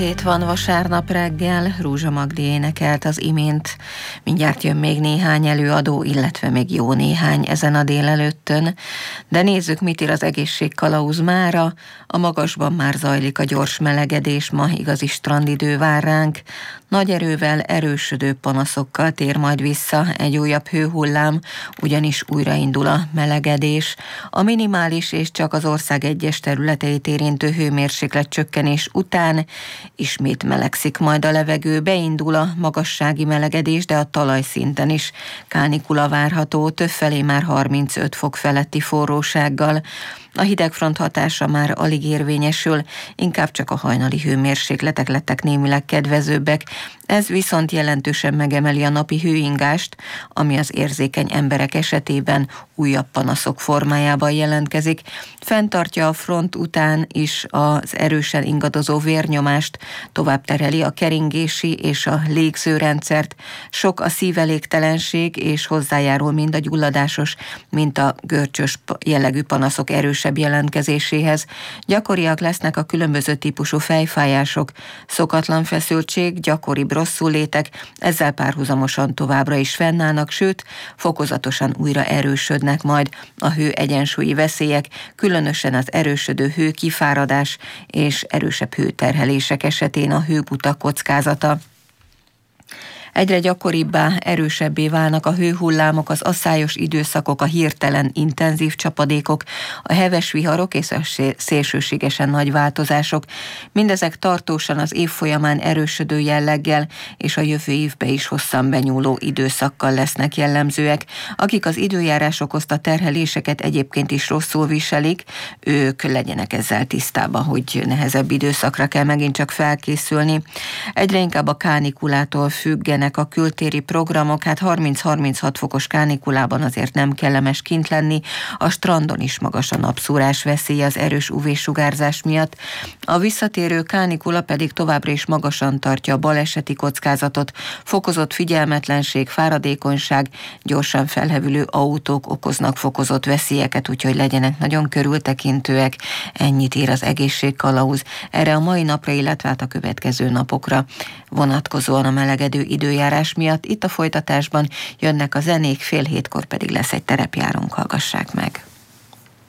Itt van vasárnap reggel, Rózsa Magdi énekelt az imént. Mindjárt jön még néhány előadó, illetve még jó néhány ezen a délelőttön. De nézzük, mit ír az egészségkalauz mára. A magasban már zajlik a gyors melegedés, ma igazi strandidő vár ránk. Nagy erővel, erősödő panaszokkal tér majd vissza egy újabb hőhullám, ugyanis újraindul a melegedés. A minimális és csak az ország egyes területeit érintő hőmérséklet csökkenés után ismét melegszik majd a levegő, beindul a magassági melegedés, de a talajszinten is kánikula várható, többfelé már 35 fok feletti forrósággal. A hidegfront hatása már alig érvényesül, inkább csak a hajnali hőmérsékletek lettek némileg kedvezőbbek. Ez viszont jelentősen megemeli a napi hőingást, ami az érzékeny emberek esetében újabb panaszok formájában jelentkezik. Fenntartja a front után is az erősen ingadozó vérnyomást, tovább tereli a keringési és a légzőrendszert. Sok a szívelégtelenség, és hozzájárul mind a gyulladásos, mint a görcsös jellegű panaszok erősebb jelentkezéséhez. Gyakoriak lesznek a különböző típusú fejfájások, szokatlan feszültség, gyakoribb rosszullétek, ezzel párhuzamosan továbbra is fennállnak, sőt, fokozatosan újra erősödnek majd a hő egyensúlyi veszélyek, különösen az erősödő hő kifáradás és erősebb hőterhelések esetén a hőgutak kockázata. Egyre gyakoribbá, erősebbé válnak a hőhullámok, az asszályos időszakok, a hirtelen intenzív csapadékok, a heves viharok és a szélsőségesen nagy változások. Mindezek tartósan az év folyamán erősödő jelleggel és a jövő évbe is hosszan benyúló időszakkal lesznek jellemzőek. Akik az időjárás okozta terheléseket egyébként is rosszul viselik, ők legyenek ezzel tisztában, hogy nehezebb időszakra kell megint csak felkészülni. Egyre inkább a kánikulától függenek a kültéri programok, hát 30-36 fokos kánikulában azért nem kellemes kint lenni, a strandon is magas a napszúrás veszélye az erős UV-sugárzás miatt. A visszatérő kánikula pedig továbbra is magasan tartja a baleseti kockázatot, fokozott figyelmetlenség, fáradékonyság, gyorsan felhevülő autók okoznak fokozott veszélyeket, úgyhogy legyenek nagyon körültekintőek. Ennyit ír az egészségkalauz erre a mai napra, illetve hát a következő napokra vonatkozóan a melegedő időjárás miatt. Itt a folytatásban jönnek a zenék, 6:30 pedig lesz egy terepjárónk, hallgassák meg.